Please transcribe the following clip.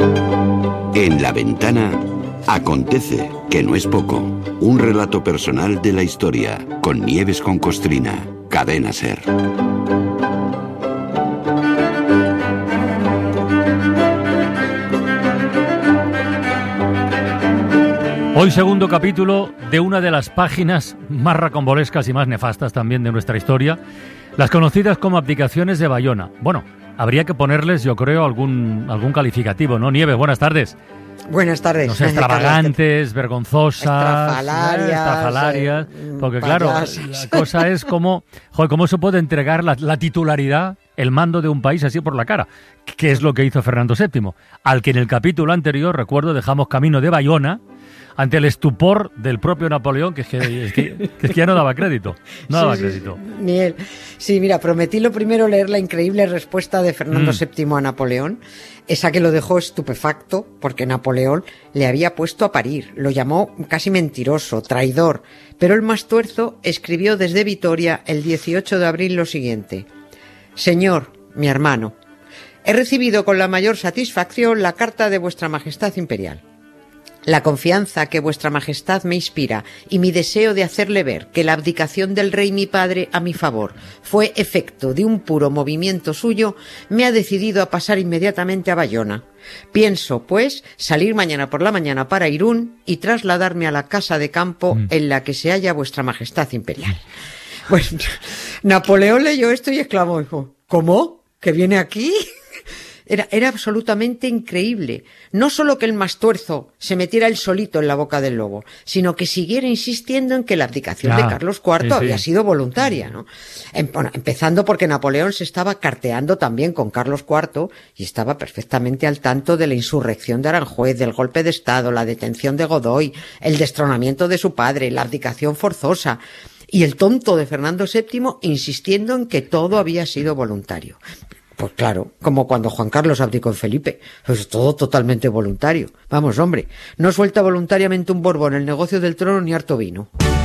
En La Ventana acontece, que no es poco, un relato personal de la historia, con Nieves con Costrina, Cadena SER. Hoy segundo capítulo de una de las páginas más rocambolescas y más nefastas también de nuestra historia, las conocidas como abdicaciones de Bayona. Bueno, habría que ponerles, yo creo, algún calificativo, ¿no? Nieves, buenas tardes. Buenas tardes. No sé, extravagantes, vergonzosas, estrafalarias, porque claro, la cosa es cómo se puede entregar la titularidad, el mando de un país así por la cara, que es lo que hizo Fernando VII, al que en el capítulo anterior, recuerdo, dejamos camino de Bayona ante el estupor del propio Napoleón, que es que ya no daba crédito. Ni él. Sí, mira, prometí lo primero leer la increíble respuesta de Fernando VII a Napoleón, esa que lo dejó estupefacto, porque Napoleón le había puesto a parir, lo llamó casi mentiroso, traidor, pero el más tuerzo escribió desde Vitoria el 18 de abril lo siguiente: Señor, mi hermano, he recibido con la mayor satisfacción la carta de Vuestra Majestad Imperial. La confianza que Vuestra Majestad me inspira y mi deseo de hacerle ver que la abdicación del rey mi padre a mi favor fue efecto de un puro movimiento suyo me ha decidido a pasar inmediatamente a Bayona. Pienso, pues, salir mañana por la mañana para Irún y trasladarme a la casa de campo en la que se halla Vuestra Majestad Imperial. Pues Napoleón leyó esto y exclamó, dijo, ¿cómo? ¿Que viene aquí? Era absolutamente increíble. No solo que el más tuerzo se metiera él solito en la boca del lobo, sino que siguiera insistiendo en que la abdicación de Carlos IV había sido voluntaria, ¿no? Empezando porque Napoleón se estaba carteando también con Carlos IV y estaba perfectamente al tanto de la insurrección de Aranjuez, del golpe de Estado, la detención de Godoy, el destronamiento de su padre, la abdicación forzosa. Y el tonto de Fernando VII insistiendo en que todo había sido voluntario. Pues claro, como cuando Juan Carlos abdicó en Felipe, pues todo totalmente voluntario. Vamos, hombre, no suelta voluntariamente un Borbón el negocio del trono ni harto vino.